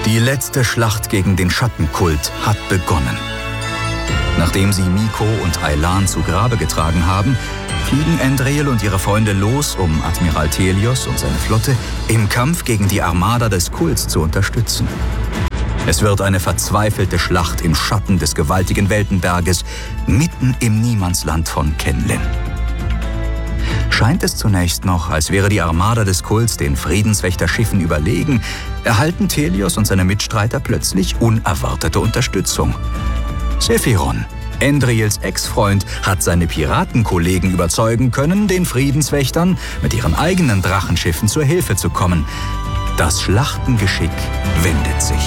Die letzte Schlacht gegen den Schattenkult hat begonnen. Nachdem sie Miko und Aylan zu Grabe getragen haben, fliegen Endril und ihre Freunde los, um Admiral Thelios und seine Flotte im Kampf gegen die Armada des Kults zu unterstützen. Es wird eine verzweifelte Schlacht im Schatten des gewaltigen Weltenberges, mitten im Niemandsland von Kenlin. Scheint es zunächst noch, als wäre die Armada des Kults den Friedenswächterschiffen überlegen, erhalten Thelios und seine Mitstreiter plötzlich unerwartete Unterstützung. Sephiron, Endrils Ex-Freund, hat seine Piratenkollegen überzeugen können, den Friedenswächtern mit ihren eigenen Drachenschiffen zur Hilfe zu kommen. Das Schlachtengeschick wendet sich.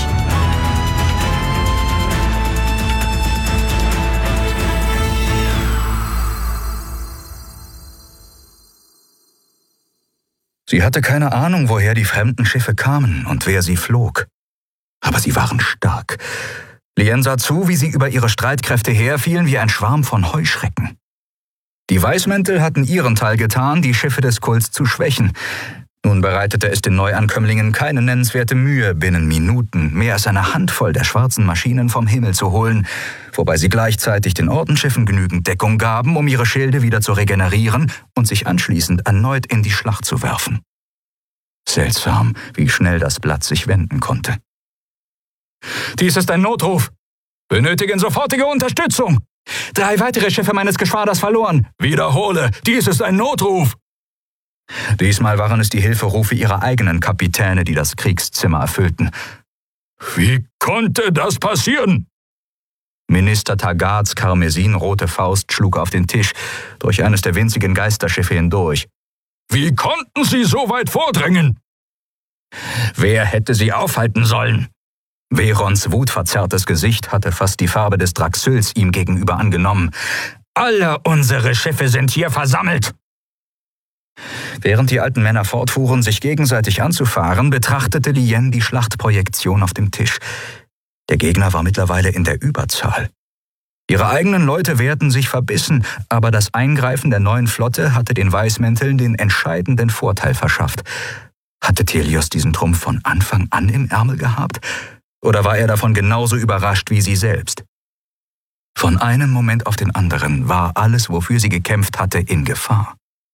Sie hatte keine Ahnung, woher die fremden Schiffe kamen und wer sie flog. Aber sie waren stark. Lien sah zu, wie sie über ihre Streitkräfte herfielen wie ein Schwarm von Heuschrecken. Die Weißmäntel hatten ihren Teil getan, die Schiffe des Kults zu schwächen. Nun bereitete es den Neuankömmlingen keine nennenswerte Mühe, binnen Minuten mehr als eine Handvoll der schwarzen Maschinen vom Himmel zu holen, wobei sie gleichzeitig den Ordensschiffen genügend Deckung gaben, um ihre Schilde wieder zu regenerieren und sich anschließend erneut in die Schlacht zu werfen. Seltsam, wie schnell das Blatt sich wenden konnte. »Dies ist ein Notruf. Benötigen sofortige Unterstützung. 3 weitere Schiffe meines Geschwaders verloren. Wiederhole, dies ist ein Notruf.« Diesmal waren es die Hilferufe ihrer eigenen Kapitäne, die das Kriegszimmer erfüllten. »Wie konnte das passieren?« Minister Tagards karmesinrote Faust schlug auf den Tisch, durch eines der winzigen Geisterschiffe hindurch. »Wie konnten Sie so weit vordringen?« »Wer hätte sie aufhalten sollen?« Verons wutverzerrtes Gesicht hatte fast die Farbe des Draxyls ihm gegenüber angenommen. »Alle unsere Schiffe sind hier versammelt!« Während die alten Männer fortfuhren, sich gegenseitig anzufahren, betrachtete Lien die Schlachtprojektion auf dem Tisch. Der Gegner war mittlerweile in der Überzahl. Ihre eigenen Leute wehrten sich verbissen, aber das Eingreifen der neuen Flotte hatte den Weißmänteln den entscheidenden Vorteil verschafft. Hatte Thelios diesen Trumpf von Anfang an im Ärmel gehabt? Oder war er davon genauso überrascht wie sie selbst? Von einem Moment auf den anderen war alles, wofür sie gekämpft hatte, in Gefahr.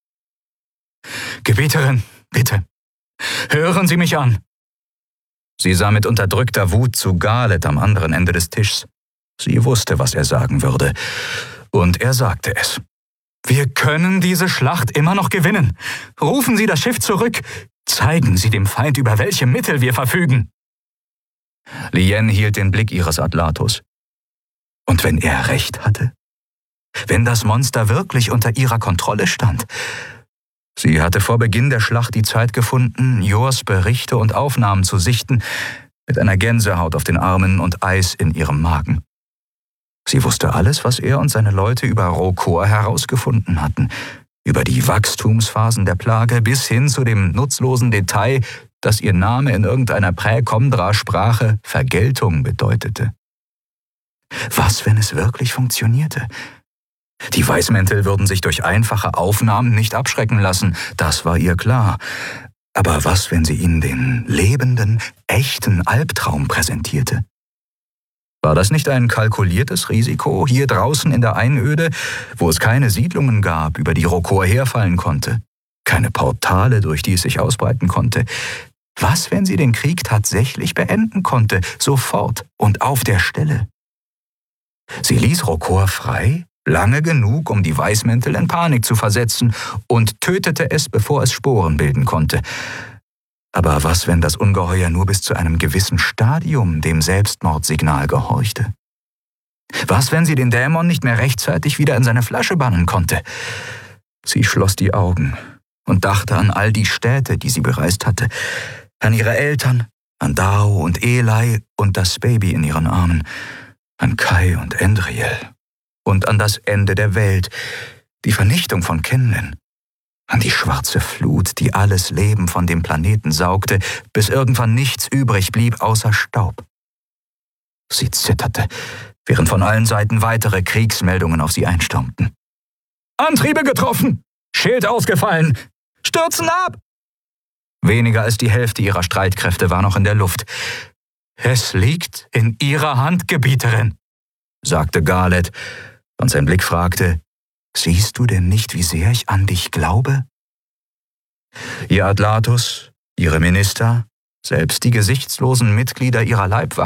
»Gebieterin, bitte, hören Sie mich an!« Sie sah mit unterdrückter Wut zu Garlet am anderen Ende des Tischs. Sie wusste, was er sagen würde. Und er sagte es. »Wir können diese Schlacht immer noch gewinnen. Rufen Sie das Schiff zurück. Zeigen Sie dem Feind, über welche Mittel wir verfügen.« Lien hielt den Blick ihres Atlatus. Und wenn er recht hatte? Wenn das Monster wirklich unter ihrer Kontrolle stand? Sie hatte vor Beginn der Schlacht die Zeit gefunden, Jors Berichte und Aufnahmen zu sichten, mit einer Gänsehaut auf den Armen und Eis in ihrem Magen. Sie wusste alles, was er und seine Leute über Rokor herausgefunden hatten, über die Wachstumsphasen der Plage bis hin zu dem nutzlosen Detail, dass ihr Name in irgendeiner Präkomdra-Sprache Vergeltung bedeutete. Was, wenn es wirklich funktionierte? Die Weißmäntel würden sich durch einfache Aufnahmen nicht abschrecken lassen, das war ihr klar. Aber was, wenn sie ihnen den lebenden, echten Albtraum präsentierte? War das nicht ein kalkuliertes Risiko, hier draußen in der Einöde, wo es keine Siedlungen gab, über die Rokor herfallen konnte? Keine Portale, durch die es sich ausbreiten konnte? Was, wenn sie den Krieg tatsächlich beenden konnte, sofort und auf der Stelle? Sie ließ Rokor frei, lange genug, um die Weißmäntel in Panik zu versetzen, und tötete es, bevor es Sporen bilden konnte. Aber was, wenn das Ungeheuer nur bis zu einem gewissen Stadium dem Selbstmordsignal gehorchte? Was, wenn sie den Dämon nicht mehr rechtzeitig wieder in seine Flasche bannen konnte? Sie schloss die Augen und dachte an all die Städte, die sie bereist hatte, an ihre Eltern, an Dao und Eli und das Baby in ihren Armen, an Kai und Endril und an das Ende der Welt, die Vernichtung von Kenlin, an die schwarze Flut, die alles Leben von dem Planeten saugte, bis irgendwann nichts übrig blieb außer Staub. Sie zitterte, während von allen Seiten weitere Kriegsmeldungen auf sie einstürmten. »Antriebe getroffen! Schild ausgefallen! Stürzen ab!« Weniger als die Hälfte ihrer Streitkräfte war noch in der Luft. Es liegt in Ihrer Hand, Gebieterin, sagte Galet, und sein Blick fragte, »Siehst du denn nicht, wie sehr ich an dich glaube?« Ihr Adlatus, ihre Minister, selbst die gesichtslosen Mitglieder ihrer Leibwache